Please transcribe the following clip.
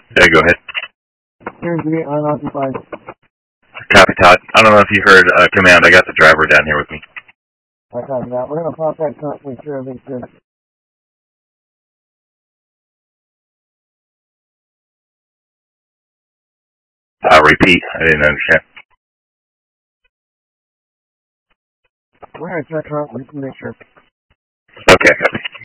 Yeah, go ahead. Here's the unoccupied. Copy, Todd. I don't know if you heard command. I got the driver down here with me. I copy that. We're going to pop that trunk, make sure everything's good. I'll repeat. I didn't understand. We're going to check trunk, we can make sure. Okay, copy.